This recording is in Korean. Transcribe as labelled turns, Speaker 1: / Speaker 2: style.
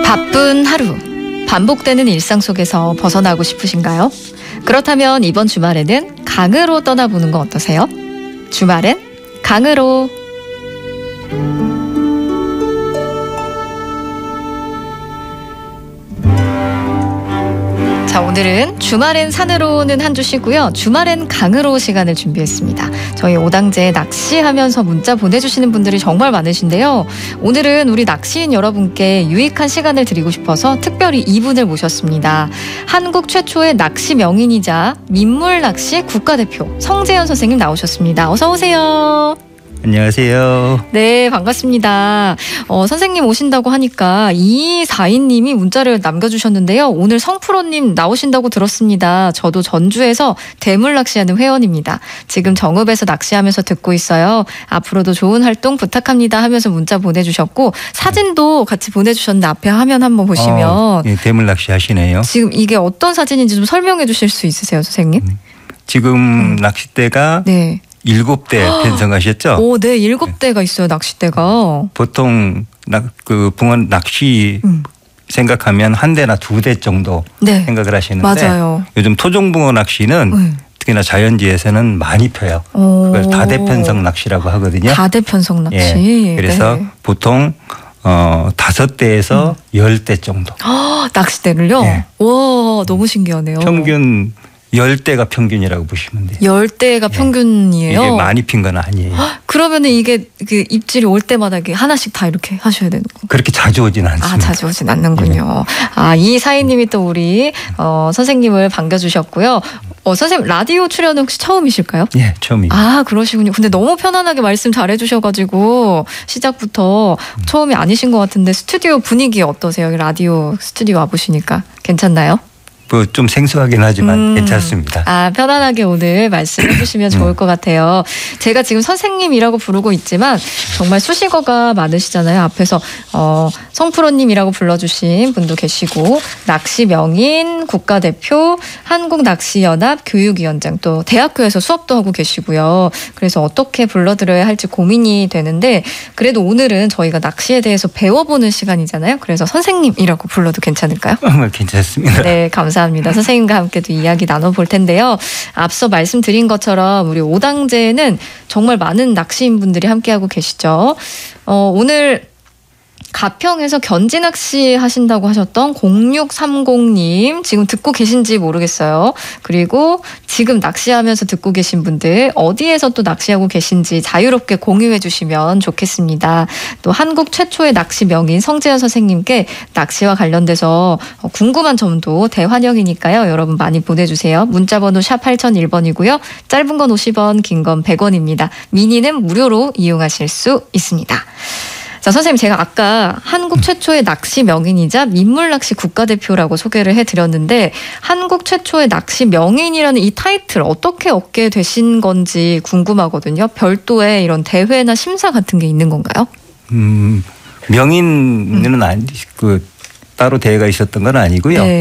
Speaker 1: 바쁜 하루, 반복되는 일상 속에서 벗어나고 싶으신가요? 그렇다면 이번 주말에는 강으로 떠나보는 거 어떠세요? 주말엔 강으로. 자, 오늘은 주말엔 산으로는 한 주 쉬고요. 주말엔 강으로 시간을 준비했습니다. 저희 오당제 낚시하면서 문자 보내주시는 분들이 정말 많으신데요. 오늘은 우리 낚시인 여러분께 유익한 시간을 드리고 싶어서 특별히 이분을 모셨습니다. 한국 최초의 낚시 명인이자 민물 낚시 국가대표 성재현 선생님 나오셨습니다. 어서 오세요.
Speaker 2: 안녕하세요.
Speaker 1: 네, 반갑습니다. 선생님 오신다고 하니까 2242님이 문자를 남겨주셨는데요. 오늘 성프로님 나오신다고 들었습니다. 저도 전주에서 대물 낚시하는 회원입니다. 지금 정읍에서 낚시하면서 듣고 있어요. 앞으로도 좋은 활동 부탁합니다 하면서 문자 보내주셨고 사진도 같이 보내주셨는데 앞에 화면 한번 보시면
Speaker 2: 네, 대물 낚시 하시네요.
Speaker 1: 지금 이게 어떤 사진인지 좀 설명해 주실 수 있으세요, 선생님?
Speaker 2: 지금 낚싯대가
Speaker 1: 네.
Speaker 2: 7대 편성하셨죠?
Speaker 1: 오, 네, 7대가 있어요, 낚싯대가.
Speaker 2: 보통 붕어 낚시 생각하면 한 대나 2대 정도
Speaker 1: 네.
Speaker 2: 생각을 하시는데
Speaker 1: 맞아요.
Speaker 2: 요즘 토종붕어 낚시는 특히나 자연지에서는 많이 펴요. 그걸 다대편성 낚시라고 하거든요.
Speaker 1: 다대편성 낚시.
Speaker 2: 예, 그래서
Speaker 1: 네.
Speaker 2: 보통 5대에서 10대 정도.
Speaker 1: 낚싯대를요?
Speaker 2: 네.
Speaker 1: 와, 너무 신기하네요.
Speaker 2: 평균 10대가 평균이라고 보시면 돼요.
Speaker 1: 10대가 평균이에요?
Speaker 2: 이게 많이 핀 건 아니에요.
Speaker 1: 그러면은 이게 그 입질이 올 때마다 이게 하나씩 다 이렇게 하셔야 되는 건가요?
Speaker 2: 그렇게 자주 오진 않습니다.
Speaker 1: 아, 자주 오진 않는군요. 이 사이님이 또 우리 선생님을 반겨주셨고요. 선생님 라디오 출연은 혹시 처음이실까요?
Speaker 2: 예, 처음이에요.
Speaker 1: 아, 그러시군요. 근데 너무 편안하게 말씀 잘해주셔가지고 시작부터 처음이 아니신 것 같은데 스튜디오 분위기 어떠세요? 라디오 스튜디오 와보시니까 괜찮나요?
Speaker 2: 뭐 좀 생소하긴 하지만 괜찮습니다.
Speaker 1: 아, 편안하게 오늘 말씀해 주시면 좋을 것 같아요. 제가 지금 선생님이라고 부르고 있지만 정말 수식어가 많으시잖아요. 앞에서 성프로님이라고 불러주신 분도 계시고 낚시 명인, 국가대표, 한국낚시연합 교육위원장 또 대학교에서 수업도 하고 계시고요. 그래서 어떻게 불러드려야 할지 고민이 되는데 그래도 오늘은 저희가 낚시에 대해서 배워보는 시간이잖아요. 그래서 선생님이라고 불러도 괜찮을까요?
Speaker 2: 괜찮습니다.
Speaker 1: 네, 감사합니다. 선생님과 함께도 이야기 나눠볼 텐데요. 앞서 말씀드린 것처럼 우리 오당제에는 정말 많은 낚시인 분들이 함께하고 계시죠. 오늘 가평에서 견지낚시 하신다고 하셨던 0630님 지금 듣고 계신지 모르겠어요. 그리고 지금 낚시하면서 듣고 계신 분들 어디에서 또 낚시하고 계신지 자유롭게 공유해 주시면 좋겠습니다. 또 한국 최초의 낚시 명인 성재현 선생님께 낚시와 관련돼서 궁금한 점도 대환영이니까요. 여러분 많이 보내주세요. 문자번호 샵 8001번이고요. 짧은 건 50원, 긴 건 100원입니다. 미니는 무료로 이용하실 수 있습니다. 자, 선생님 제가 아까 한국 최초의 낚시 명인이자 민물 낚시 국가대표라고 소개를 해드렸는데 한국 최초의 낚시 명인이라는 이 타이틀 어떻게 얻게 되신 건지 궁금하거든요. 별도의 이런 대회나 심사 같은 게 있는 건가요?
Speaker 2: 명인은 따로 대회가 있었던 건 아니고요.
Speaker 1: 네.